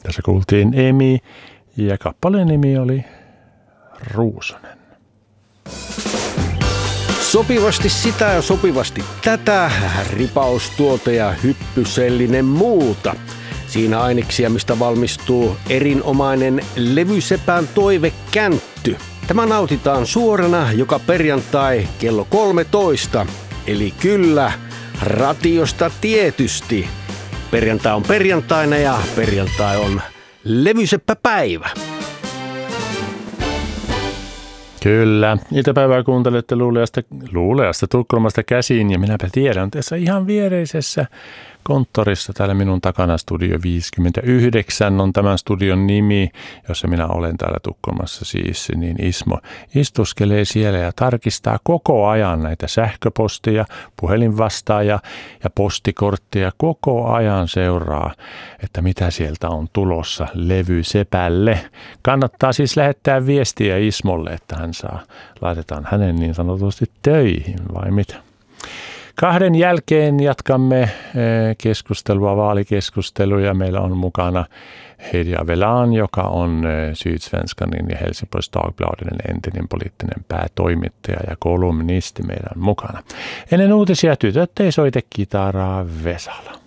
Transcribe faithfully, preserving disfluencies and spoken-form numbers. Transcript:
Tässä kuultiin Emi ja kappaleen nimi oli Ruusonen. Sopivasti sitä ja sopivasti tätä, ripaustuote ja hyppysellinen muuta. Siinä aineksia, mistä valmistuu erinomainen levysepän toivekäntty. Tämä nautitaan suorana joka perjantai kello kolmetoista. Eli kyllä, ratiosta tietysti. Perjantai on perjantaina ja perjantai on levyseppäpäivä. Kyllä, iltapäivää kuuntelette luuleasta, luuleasta Tukholmasta käsiin ja minäpä tiedän tässä ihan viereisessä konttorissa täällä minun takana Studio viisikymmentäyhdeksän on tämän studion nimi, jossa minä olen täällä Tukholmassa siis, niin Ismo istuskelee siellä ja tarkistaa koko ajan näitä sähköposteja, puhelinvastaajia ja postikortteja, koko ajan seuraa, että mitä sieltä on tulossa levysepälle. Kannattaa siis lähettää viestiä Ismolle, että hän saa, laitetaan hänen niin sanotusti töihin vai mitä. Kahden jälkeen jatkamme keskustelua, vaalikeskusteluja. Meillä on mukana Heidi Avelan, joka on Sydsvenskanin ja Helsingborgs Dagbladen entinen poliittinen päätoimittaja ja kolumnisti meidän mukana. Ennen uutisia tytöt ei soita kitaraa Vesala.